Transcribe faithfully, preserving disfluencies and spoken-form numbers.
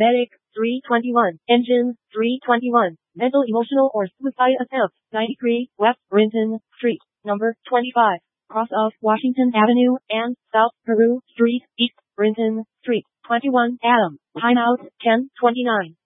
Medic, three twenty-one. Engine, three twenty-one. Mental, emotional, or suicide attempt, ninety-three, West Brinton Street, number twenty-five. Cross of Washington Avenue and South Peru Street, East Brinton Street, twenty-one. Adam, timeout, ten twenty-nine.